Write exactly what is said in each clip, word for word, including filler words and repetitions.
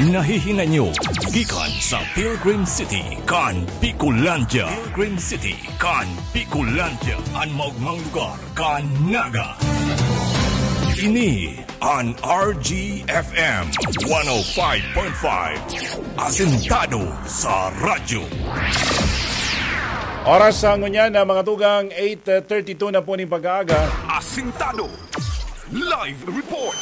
Nahihinga nyo gikan sa Pilgrim City kan Bicolandia. Pilgrim City kan Bicolandia. Ang maugmang lugar kan Naga. Ini an R G F M one oh five point five. Asintado sa radyo. Oras sa ngunyan na mga tugang eight thirty-two na po ni pag-aaga. Asintado Live Report.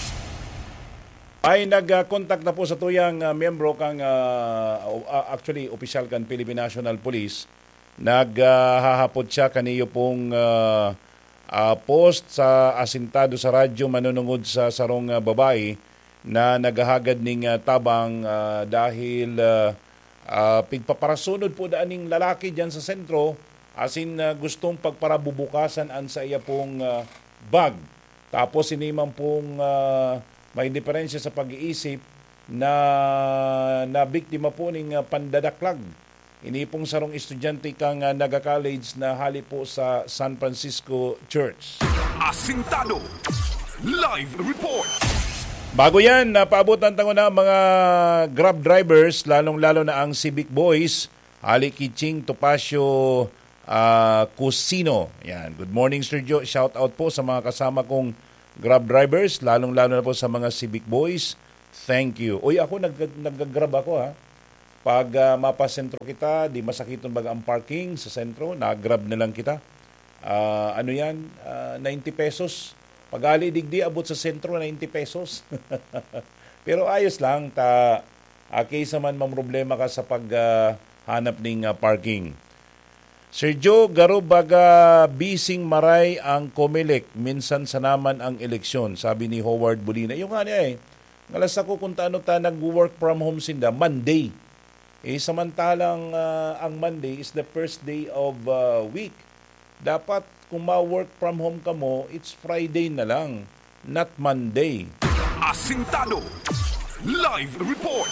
Ay nag-contact na po sa tuyang uh, miyembro kang uh, uh, actually official kan Philippine National Police. Naghahapot uh, siya kaniyo pong uh, uh, post sa asintado sa radyo manunungod sa sarong uh, babae na naghahagad ning uh, tabang uh, dahil uh, uh, pigpaparasunod po daaning lalaki diyan sa sentro asin uh, gustong pagparabubukasan an sa iya pong uh, bag. Tapos inimang pong uh, may diferensya sa pag-iisip na na biktima po ng uh, pandadaklag. Inipong sarong estudyante kang uh, naga-college na hali po sa San Francisco Church. Asintado Live Report. Bago yan, napaabutan tango na mga Grab drivers, lalong-lalo na ang Civic Boys, hali Kiching Topacio uh, Cusino. Yan. Good morning, Sir Joe. Shout out po sa mga kasama kong Grab drivers, lalong-lalo na po sa mga Civic Boys. Thank you. Uy, ako, nag, nag-grab ako ha. Pag uh, mapasentro kita, di masakiton baga ang parking sa sentro, nag-grab na lang kita. Uh, ano yan? Uh, ninety pesos. Pag ali digdi, abot sa sentro, ninety pesos. Pero ayos lang, ta, uh, kaysa man mamroblema ka sa paghanap uh, ng uh, parking. Sir Joe, garo baga bising maray ang Comelec, minsan sa naman ang eleksyon, sabi ni Howard Bulina. Yung nga niya eh, ngalas ako kung taano ta nag-work from home sinda, Monday. Eh, samantalang uh, ang Monday is the first day of uh, week. Dapat kung ma-work from home ka mo, it's Friday na lang, not Monday. Asintado Live Report.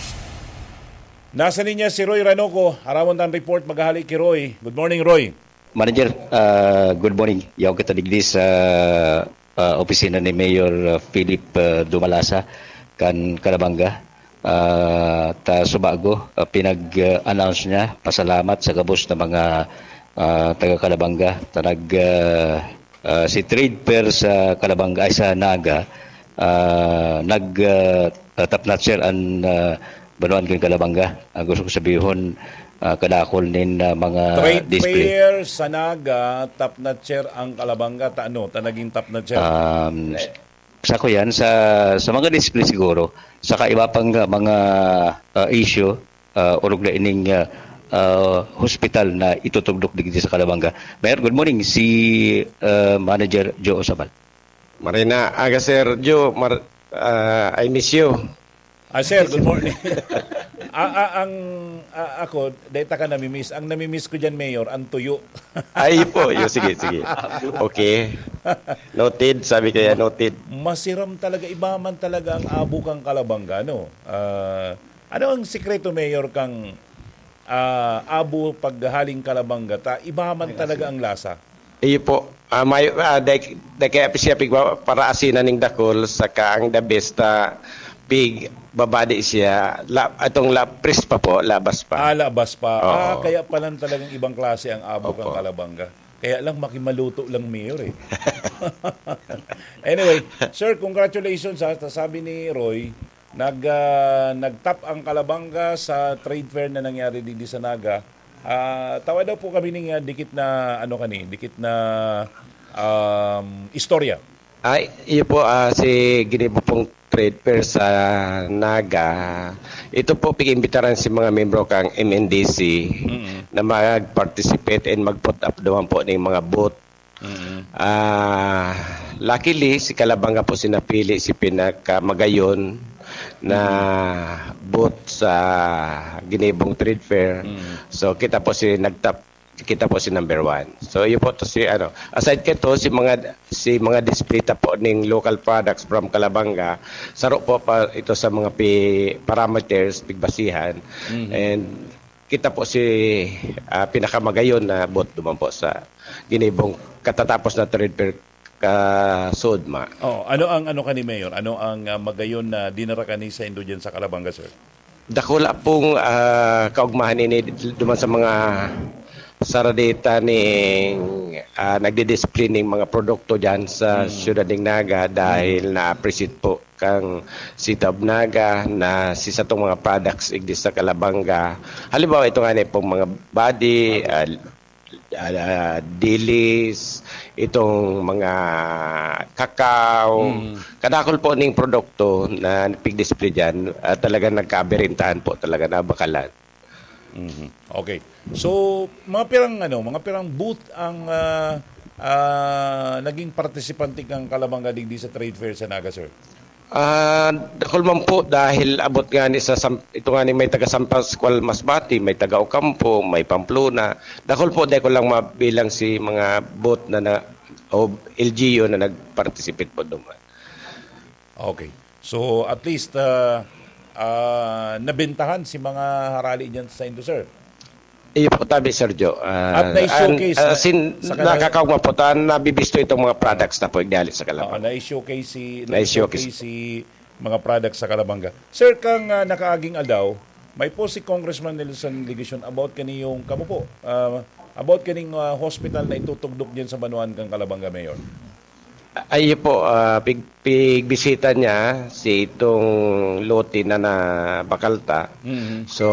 Nasa linya si Roy Ranoco. Haramon ang report maghahali kay Roy. Good morning, Roy. Manager, uh, good morning. Yaw kita digdi sa uh, opisina ni Mayor uh, Philip uh, Dumalasa kan Calabanga. Uh, ta subago, uh, pinag-announce niya, pasalamat sa kabus na mga uh, taga Calabanga. Tanag uh, uh, si trade fair sa Calabanga ay sa Naga. Uh, nag uh, tapnatser an uh, Banuan kay Calabanga. Uh, gusto ko sabihin uh, kadakol nin uh, mga trade display. Trade fair sa Naga, top na chair ang Calabanga. Ta, ano, ta naging top na chair? Um, sa ko yan, sa, sa mga display siguro, saka iba pang uh, mga uh, issue, uh, urog na ining uh, uh, hospital na itutugdok dito sa Calabanga. Mayor, good morning. Si uh, Manager Joe Osabal. Marina, aga Sir Joe, Mar- uh, I miss you. Ah, sir, good morning. a- a- ang a- ako, dahil ka namimiss. Ang namimiss ko dyan, Mayor, ang tuyo. Ay po, yo, sige, sige. Okay. Noted, sabi kaya noted. Masiram talaga, iba man talaga ang abo kang Calabanga, no? Uh, ano ang sikreto, Mayor, kang uh, abo paghaling Calabanga? Ta, iba man talaga ang lasa. Iyo po, uh, may, uh, dahil kaya siya para asinan ng dakol, saka ang the best, uh, pig, babadi siya, la, atong lapris pa po, labas pa. Ah, labas pa. Oo. Ah, kaya pala talagang ibang klase ang abo Opo. kang Calabanga. Kaya lang makimaluto lang, Mayor eh. Anyway, sir, congratulations ha. Sabi ni Roy, nag, uh, nag-top ang Calabanga sa trade fair na nangyari dito sa Naga. Uh, tawa daw po kami ng uh, dikit na, ano kani, dikit na um, istorya. Ay, iyo po, uh, si Ginibo pong trade fair sa Naga. Ito po, pag-imbitaran si mga membro kang M N D C mm-hmm. na mag-participate and mag-put up doon po ng mga booth. Mm-hmm. Uh, luckily, si Calabanga po sinapili si Pinakamagayon na booth sa Ginibong Trade Fair. Mm-hmm. So, kita po si nagtap kita po si number one. So, yun po to si, ano, aside kito, si mga, si mga display po ng local products from Calabanga, saro po pa ito sa mga pi, parameters, pigbasihan. Mm-hmm. And, kita po si uh, Pinakamagayon na bot duman po sa Ginibong katatapos na trade fair ka sudma. Oh, ano ang ano kani Mayor? Ano ang uh, magayon na dinara kani sa Indo dyan sa Calabanga, sir? Dakula pong uh, kaugmahan ini duman sa mga saradita ni uh, nagdi-display ng mga produkto dyan sa hmm. Ciudad ng Naga dahil hmm. na-appreciate po kang si Tab Naga na si sa itong mga products igdi sa Calabanga. Halimbawa ito nga na pong mga body, uh, uh, dilis, itong mga kakao, mm. kadakol po ning produkto na pig-display dyan, uh, talagang nagkabirintahan po, talaga na bakalan. Mm-hmm. Okay. So, mga pirang ano, mga pirang booth ang uh, uh, naging participante kang Calabanga digdi sa trade fair sa Naga, sir? Ah, uh, dakol man po dahil abot nga ni sa ito nga ni may taga San Pascual Masbate, may taga Ocampo, may Pamplona. Dakol po dahil ko lang mabilang si mga booth na, na o L G U na nag-participate po doon. Okay. So at least uh, uh, nabentahan si mga harali diyan sa Indo, sir. Iyo po tabi, Sergio. Uh, At na-showcase uh, sin, sa nakakaugma po, ta, nabibisto itong mga products na po igdalit sa Calabanga. Uh, na-showcase si, na-showcase si mga products sa Calabanga. Sir, kang uh, nakaaging adaw, may po si Congressman Nelson Ligacion about kaniyong, kamo po, uh, about kaning uh, hospital na itutugdok diyan sa Banuan kang Calabanga, Mayor. Ay po, uh, pig, pigbisita niya si itong lote na na Bakalta. Mm-hmm. So,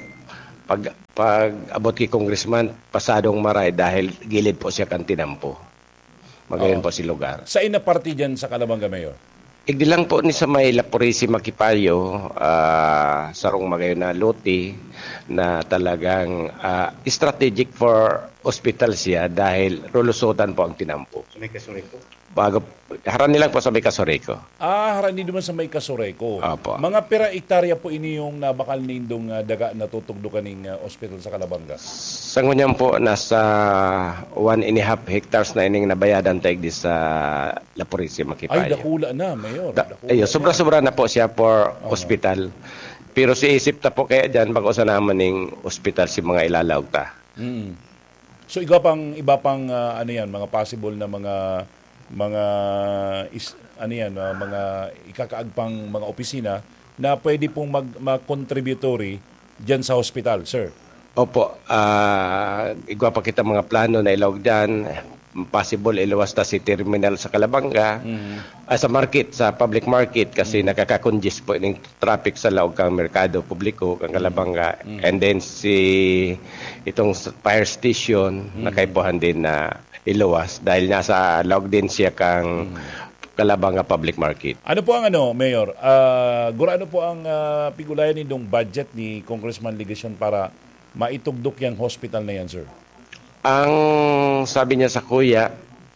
pag pag abot kay Congressman, pasadong maray dahil gilid po siya kan tinampo. Magayon po si lugar. Sa ina party dyan sa Calabanga, Mayor? Igdi lang po ni sa may Lapurisi Makipayo, uh, sarong magayon na lote na talagang uh, strategic for hospital siya dahil rulusutan po ang tinampo. Sa may Kasureko? Bago, haran nilang po sa may Kasureko. Ah, haran din naman sa may Kasureko. Opo. Mga pira hektarya po ini yung nabakal nindong uh, daga na tutugdukan ng uh, hospital sa Calabanga? Sa ngunyan po, nasa one and a half hectares na ining nabayadan tayo di sa Lapurisi Makipayo. Ay, dakula na, Mayor. Da, ayo, sobra-sobra na po siya for uh-huh. hospital. Pero si isip ta po kaya dyan, bago sa naman ng hospital si mga ilalawag ta. Mm. So, iba pang, iba pang uh, ano yan, mga possible na mga mga is, ano yan, uh, mga ikakaagpang mga opisina na pwede pong mag, mag-contributory dyan sa hospital, sir? Opo. Uh, igwa pa kita mga plano na ilawag dyan. Possible iluwas ta si terminal sa Calabanga. Mm-hmm. Uh, sa market, sa public market kasi mm-hmm. nakakakongest po ng traffic sa laog kang merkado publiko kang Calabanga. Mm-hmm. And then si itong fire station mm-hmm. nakaipuhan din na iluwas dahil nasa laog din siya kang hmm. Calabanga Public Market. Ano po ang ano, Mayor? Uh, gura ano po ang uh, pigulayan nitong budget ni Congressman Ligacion para maitugdok yung hospital na yan, sir? Ang sabi niya sa kuya,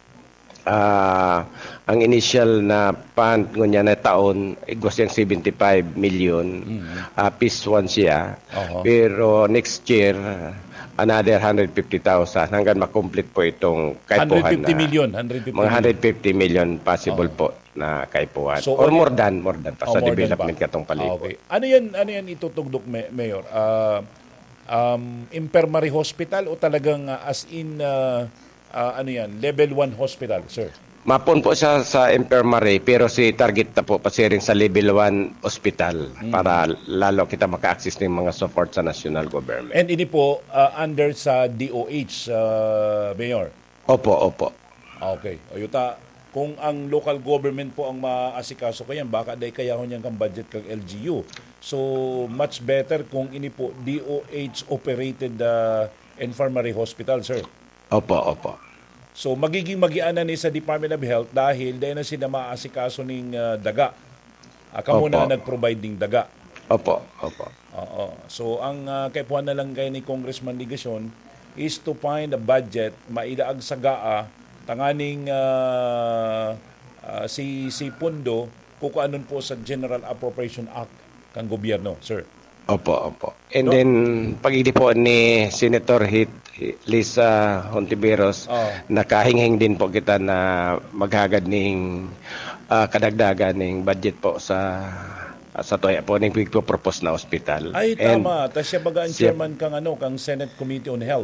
uh, ang initial na fund niya na taon, igwas yung seventy-five million. Mm-hmm. Uh, piece one siya. Uh-huh. Pero next year, another one hundred fifty thousand hanggang makomplete po itong kaipuhan one hundred fifty million, one hundred fifty mga one hundred fifty million possible oh. po na kaipuhan. So, or more than, more than pa oh, sa development katong palibot. Okay. Ano yan, ano yan itutugdok, Mayor? Uh, um, infirmary hospital o talagang uh, as in, uh, uh, ano yan, level one hospital, sir? Mapon po siya sa infirmary pero si target na po pasirin sa level one hospital mm. para lalo kita maka-access ng mga support sa national government. And ini po uh, under sa D O H, uh, Mayor? Opo, opo. Okay. O yuta, kung ang local government po ang maasikaso kayan, baka day kaya ho niyang kang budget kang L G U. So, much better kung ini po D O H operated uh, infirmary hospital, sir? Opo, opo. So magiging magianan ni sa Department of Health dahil dahil na sila maaasikaso ng uh, daga. Aka muna nag-provide ng daga. Opo, opo. Oo. So ang uh, kaipuhan na lang kay ni Congressman Ligacion is to find a budget maidaag sa G A A tanganing uh, uh, si si Pundo kukuanon po sa General Appropriation Act kang gobyerno, sir. Opo, opo. And no? then, pag-idi po ni Senator Hit, Lisa Hontiveros, oh. nakahinging din po kita na maghagad ng uh, kadagdagan ng budget po sa sa toya po ng propose na hospital. Ay, tama. Tapos siya baga ang chairman kang, ano, kang Senate Committee on Health.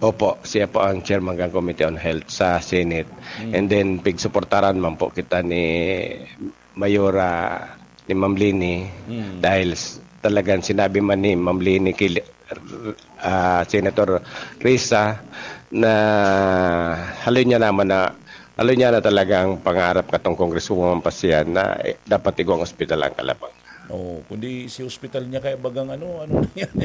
Opo, siya po ang chairman ng Committee on Health sa Senate. Mm. And then, pigsuportaran man po kita ni Mayora, ni Ma'am Lini, mm. dahil talagang sinabi man ni Ma'am Lini kay uh, Senator Risa na haloy niya naman na haloy niya na talagang pangarap katong Congresswoman pa siya na eh, dapat igong ospital ang Kalabang. Oh, kundi si ospital niya kaya bagang ano, ano na yan.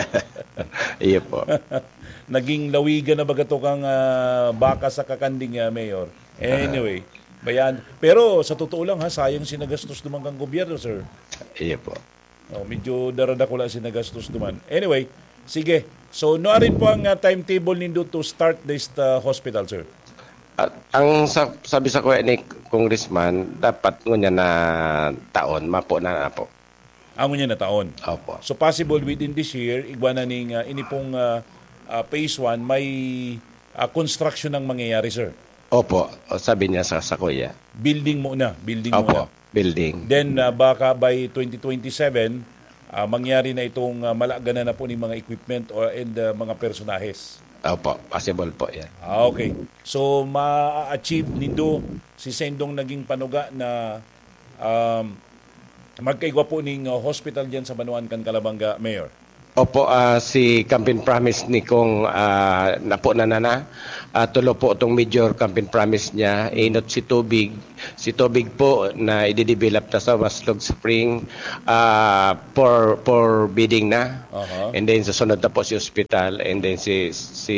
Iya po. Naging lawigan na baga to kang uh, baka sa kakanding, uh, Mayor. Anyway, bayan. Pero sa totoo lang ha, sayang sinagastos naman kang gobyerno, sir. Iya po. Oh, medyo darada ko lang sinagastos naman. Anyway, sige. So, no rin po ang uh, timetable nindo to start this uh, hospital, sir? At ang sa, sabi sa kuya ni Congressman, dapat ngunya na taon, mapo na na po. Amo niya na taon? Opo. So, possible within this year, igwa na ning uh, inipong uh, uh, phase one, may uh, construction ang mangyayari, sir? Opo. Sabi niya sa, sa kuya. Building muna. Building Opo. muna. Building. Then, uh, baka by twenty twenty-seven, Uh, mangyari na itong uh, malaganan na po ng mga equipment or and uh, mga personahes. Opo, possible po yan. Ah, okay. So, ma-achieve nindo si Sendong naging panuga na um, magkaigwa po ng uh, hospital dyan sa Banuan kan Calabanga, Mayor. Opo, uh, si campaign promise ni kong uh, napo na nana. Uh, tulo po itong major campaign promise niya. Inot si Tubig. Si Tubig po na i-develop na sa Waslog Spring uh, for, for bidding na. Uh-huh. And then susunod na po si hospital. And then si, si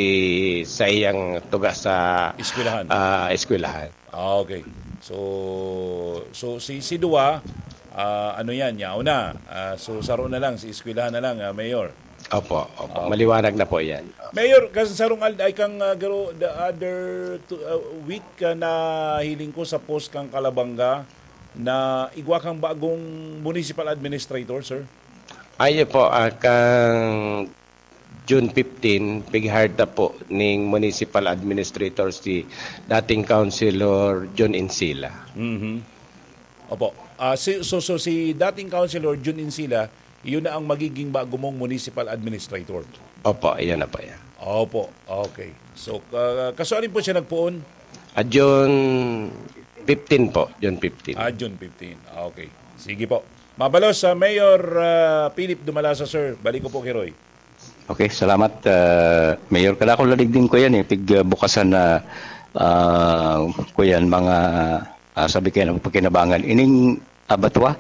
sayang tuga sa eskwelahan. Uh, eskwelahan. Ah, okay. So, so si, si Dua, Uh, ano yan, yaw na. Uh, so, saro na lang, si eskwelahan na lang, uh, Mayor. Opo, opo. Uh, maliwanag na po yan. Mayor, kasi sarong ay kang uh, garo, the other two, uh, week uh, na hiling ko sa post kang Calabanga na igwa kang bagong municipal administrator, sir? Ay po, uh, kang June fifteenth, big-hired na po ng municipal administrator si dating councilor John Insila. Mm-hmm. Opo. Uh, si, so, so si dating councilor Jun Insila, yun na ang magiging bago mong municipal administrator. Opo, iyan na po yan. Opo, okay. So, uh, kasualin po siya nagpuon? Uh, June fifteenth po, June fifteenth. Ah, June fifteenth. Okay. Sige po. Mabalos sa uh, Mayor uh, Philip Dumalasa, sir. Balik ko po kay Roy. Okay, salamat. Uh, Mayor, kala ko lalig din ko yan eh. Pig uh, bukasan na uh, ko yan, mga uh, sabi kayo ng pagkinabangan. Ining abatwa,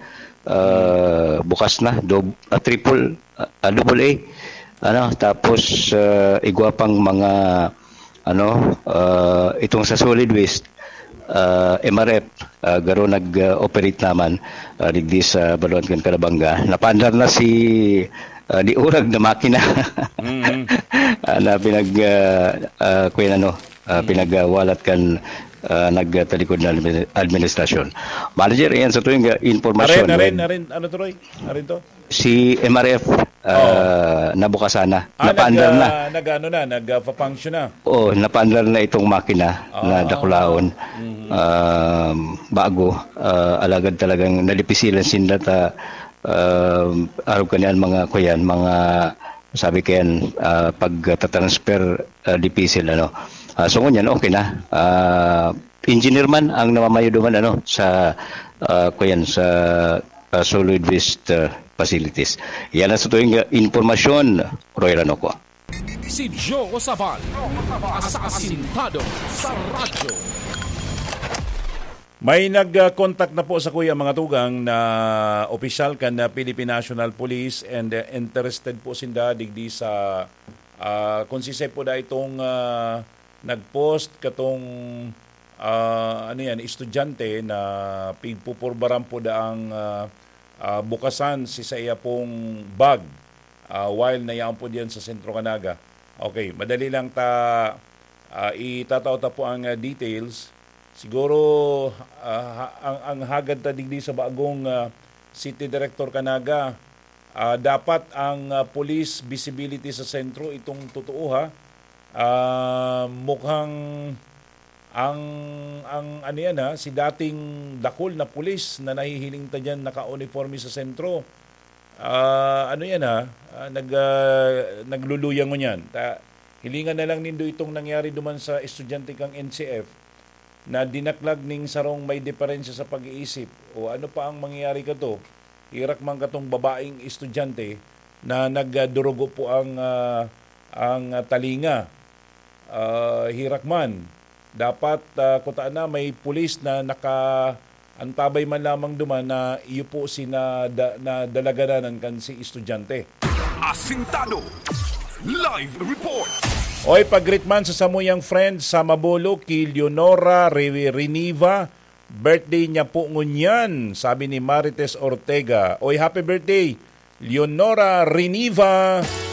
uh, bukas na, do, uh, triple, uh, double A, ano, tapos uh, igwa pang mga, ano, uh, itong sa solid waste, uh, M R F, uh, garo nag-operate naman, uh, digdi sa Baluan kan Calabanga. Napandar na si uh, di urag na makina, mm-hmm. uh, na pinag, uh, uh, kuya, ano, uh, pinagwalat kan Uh, nagtalikod na administrasyon. Manager, yan sa tuwing uh, informasyon. Narin, narin, narin, ano to, Roy? Narin to? Si M R F, uh, oh. nabukasan na. Ah, napaandar nag, na. Nag, ano na, nag-function na. Oo, oh, napaandar na itong makina ah. na dakulaon. Mm-hmm. Uh, bago, uh, alagad talagang nalipisilan sinda ta uh, araw kanyan mga kuyan, mga sabi kayan, uh, pag-transfer uh, dipisil, ano. Uh, so ngunyan, okay na. Uh, engineer man ang namamayo duman ano sa uh, kuyan sa uh, solid waste uh, facilities. Yan na sa tuwing uh, informasyon, Roy Ranoco. Si Joe Osabal, asasintado sa radyo. May nag-contact na po sa kuya mga tugang na opisyal kan na Philippine National Police and uh, interested po sinda digdi sa uh, konsise po da itong uh, nag-post katong uh, ano yan, estudyante na pigpupurbaran po daang uh, uh, bukasan si sa iya pong bag uh, while nayaan po diyan sa Sentro Canaga. Okay, madali lang ta uh, itataw ta po ang uh, details. Siguro uh, ang, ang hagad ta digdi sa bagong uh, City Director Canaga, uh, dapat ang uh, police visibility sa sentro itong totoo ha. Uh, mukhang ang ang ano yan ha, si dating dakol na pulis na nahihiling ta dyan naka-uniforme sa sentro, uh, ano yan ha, uh, nag, uh, nagluluyang mo yan. Ta, Hilingan na lang nindo itong nangyari duman sa estudyante kang N C F na dinaklag ning sarong may diferensya sa pag-iisip o ano pa ang mangyayari kato. Irak man katong babaeng estudyante na nagdurugo po ang uh, ang talinga. Uh, hirak man. Dapat uh, kutaan na may pulis na naka antabay man lamang duman na iyo po si na, da, na dalaganan kan si estudyante. Asintado Live Report. Oy, pag-greet man sa samuyang friend sa Mabolo, ki Leonora Reniva, birthday niya po ngunyan, sabi ni Marites Ortega. Oy, happy birthday, Leonora Reniva.